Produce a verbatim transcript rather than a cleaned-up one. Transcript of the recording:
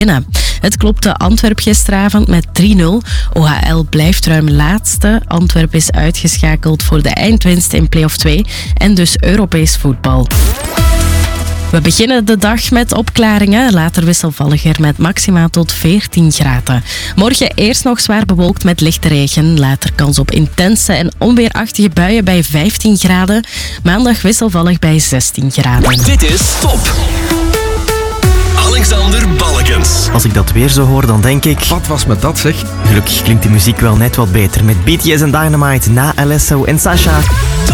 Het klopte Antwerp gisteravond met drie nul. O H L blijft ruim laatste. Antwerp is uitgeschakeld voor de eindwinst in play-off twee en dus Europees voetbal. We beginnen de dag met opklaringen, later wisselvalliger met maxima tot veertien graden. Morgen eerst nog zwaar bewolkt met lichte regen, later kans op intense en onweerachtige buien bij vijftien graden. Maandag wisselvallig bij zestien graden. Dit is Top. Alexander Balkens. Als ik dat weer zo hoor, dan denk ik... Wat was met dat, zeg? Gelukkig klinkt de muziek wel net wat beter met B T S en Dynamite na Alesso en Sasha.